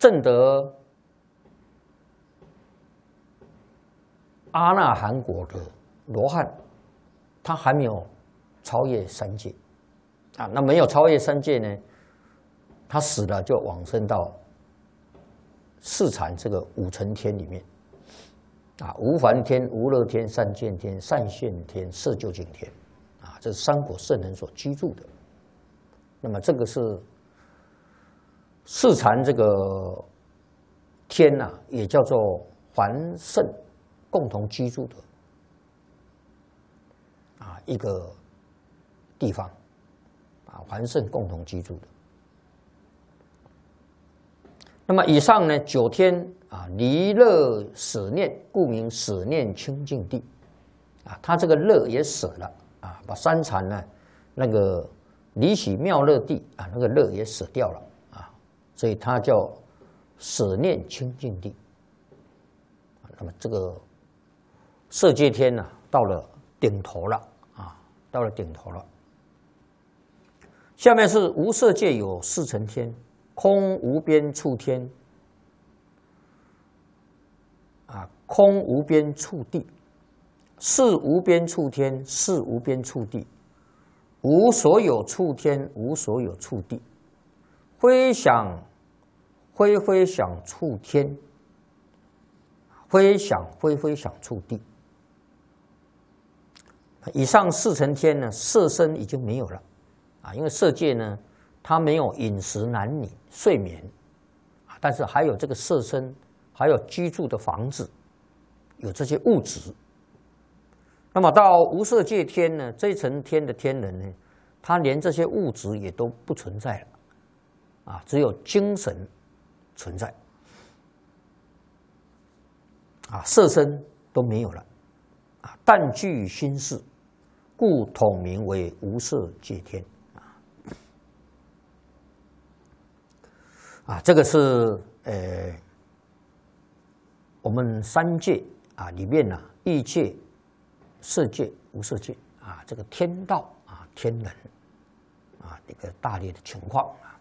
证得阿那含果的罗汉，他还没有超越三界啊。那没有超越三界呢，他死了就往生到四禅这个五层天里面啊，无烦天、无乐天、善见天、善现天、色究竟天啊，这是三果圣人所居住的。那么这个是四禅这个天呐，也叫做凡圣共同居住的啊一个地方啊，凡圣共同居住的。那么以上呢9天啊，离乐舍念，故名舍念清净地啊。他这个乐也舍了啊，把三禅呢那个离喜妙乐地啊，那个乐也舍掉了啊，所以它叫舍念清净地。那么这个色界天呢，到了顶头了啊，到了顶头了。下面是无色界有四层天，空无边处天啊，空无边处地，是无边处天，是无边处地，无所有处天，无所有处地，非想非想处天，非想非想处地。以上四层天呢，色身已经没有了啊，因为色界呢，它没有饮食男女睡眠啊，但是还有这个色身，还有居住的房子，有这些物质。那么到无色界天呢，这一层天的天人呢，他连这些物质也都不存在了啊，只有精神存在啊，色身都没有了啊，但具心事，故统名为无色界天啊。这个是我们三界啊里面呢，欲界、色界、无色界啊，这个天道啊、天人啊一个大略的情况啊。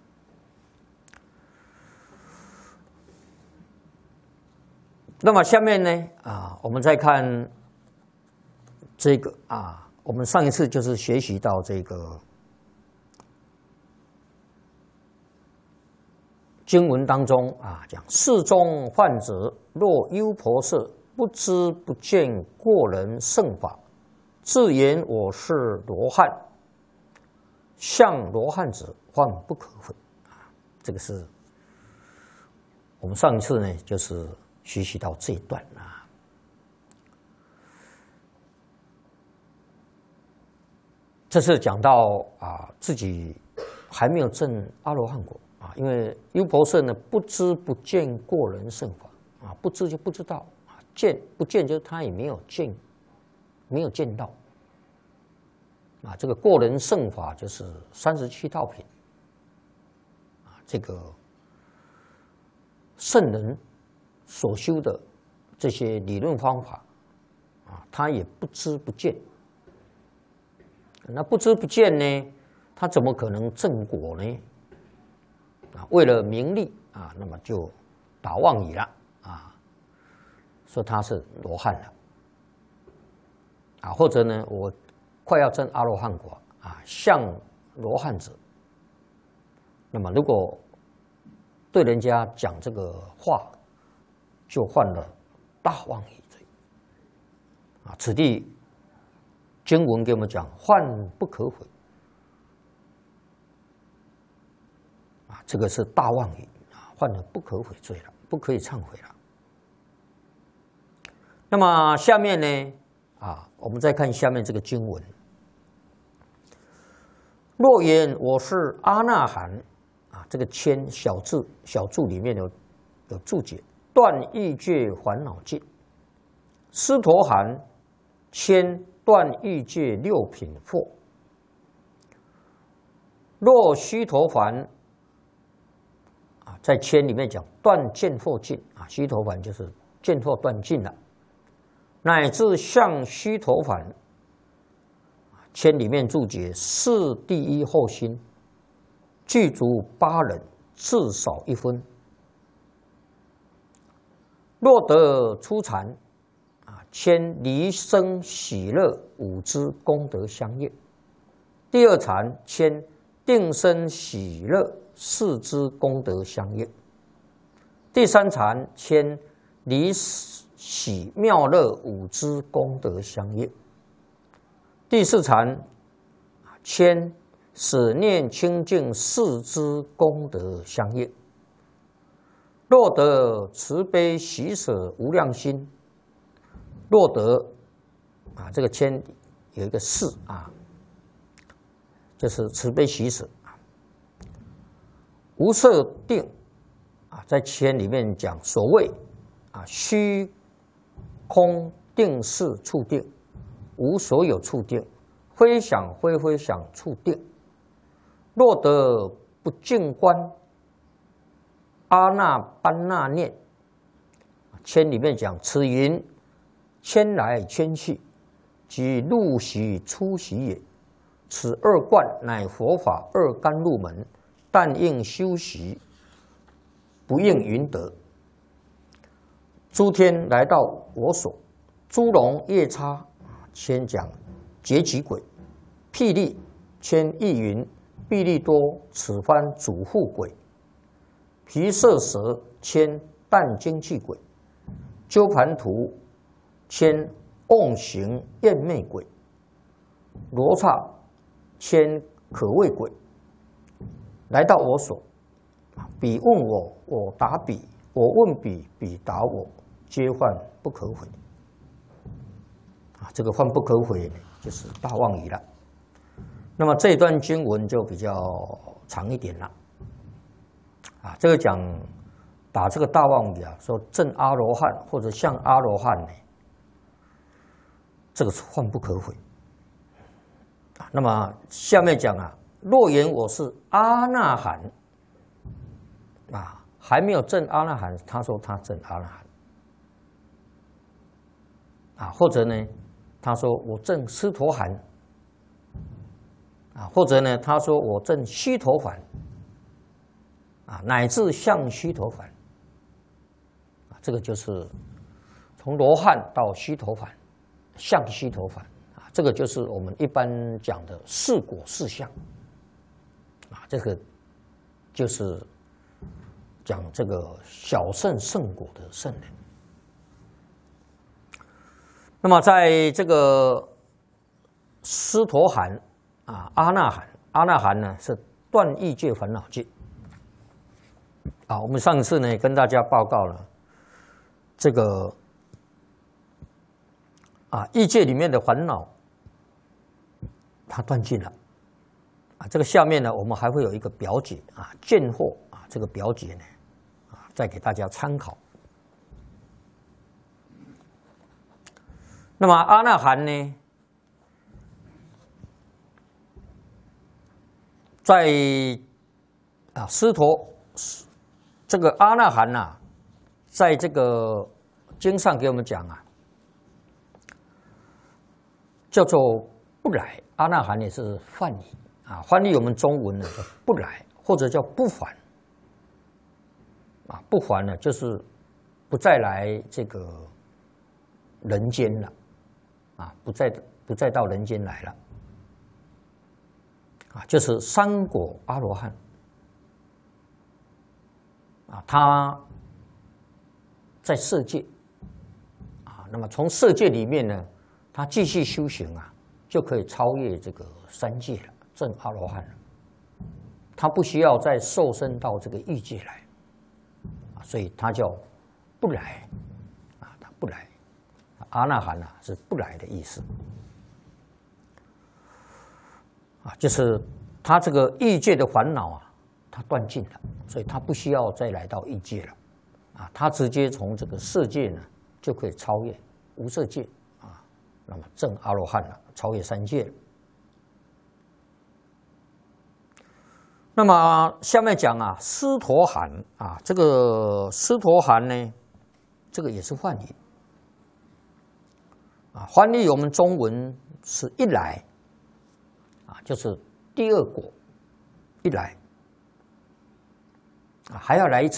那么下面呢啊，我们再看这个啊，我们上一次就是学习到这个经文当中啊，讲世中患者若优婆塞，不知不见过人圣法，自言我是罗汉，像罗汉者，患不可悔啊。这个是我们上一次呢，就是学习到这一段啊。这是讲到啊，自己还没有证阿罗汉果啊，因为优婆塞呢，不知不见过人圣法啊，不知就不知道啊，见不见就是他也没有见到啊。这个过人圣法就是37道品啊，这个圣人所修的这些理论方法啊，他也不知不见。那不知不见呢，他怎么可能正果呢？啊，为了名利啊，那么就打妄语了啊，说他是罗汉了啊，或者呢，我快要证阿罗汉果啊，像罗汉者。那么如果对人家讲这个话，就犯了大妄语罪啊！此地经文给我们讲，患不可悔啊，这个是大妄语啊，犯了不可悔罪了，不可以忏悔了。那么下面呢啊，我们再看下面这个经文：若言我是阿那含啊，这个千小注里面有注解，断欲界烦恼尽。斯陀含千断欲界六品惑。若须陀洹啊，在千里面讲断见惑尽啊，须陀洹就是见惑断尽了，乃至像须陀洹，千里面注解是第一后心，具足8人，至少1分若得初禅，牵离生喜乐五支功德相应；第二禅牵定生喜乐四支功德相应；第三禅牵离喜妙乐五支功德相应；第四禅牵使念清净四支功德相应。若得慈悲喜舍无量心，若得这个牵有一个四就是慈悲喜舍。无色定在牵里面讲所谓虚空定是处定，无所有处定，非想非想处定。若得不净观阿那般那念，牵里面讲此云牵来牵去，即入息出息也。此二观乃佛法二甘露门，但应修习，不应云得。诸天来到我所，诸龙夜叉牵讲结集鬼，霹雳牵意云，毕利多此番主护鬼。皮色蛇牵淡精气鬼，鸠盘图牵瓮形厌魅鬼，罗刹牵可畏鬼。来到我所，彼问我，我答彼；我问彼，彼答我，皆患不可悔。这个患不可悔就是大妄语了。那么这段经文就比较长一点了。这个讲把这个大妄语说证阿罗汉或者像阿罗汉呢，这个是患不可悔。那么下面讲若言我是阿那含还没有证阿那含，他说他证阿那含或者呢，他说我证尸陀含或者呢，他说我证须陀洹乃至向须陀洹这个就是从罗汉到须陀洹，向须陀洹这个就是我们一般讲的四果四相这个就是讲这个小圣圣果的圣人。那么在这个尸陀含阿那含，阿那含呢是断欲界烦恼界我们上次呢跟大家报告了这个欲界里面的烦恼它断尽了这个下面呢我们还会有一个表解见惑这个表解呢再给大家参考。那么阿那含呢，在尸陀这个阿那含在这个经上给我们讲叫做不来。阿那含也是梵语翻译我们中文呢叫不来，或者叫不还不还呢就是不再来这个人间了不再到人间来了就是三果阿罗汉他在色界那么从色界里面呢，他继续修行就可以超越这个三界了，证阿罗汉了。他不需要再受身到这个欲界来所以他叫不来他不来。阿那含是不来的意思就是他这个欲界的烦恼他断尽了，所以他不需要再来到欲界了他直接从这个色界呢就可以超越无色界那么证阿罗汉了，超越三界了。那么下面讲尸陀含这个尸陀含呢，这个也是梵语翻译我们中文是一来就是第二果一来还要来一次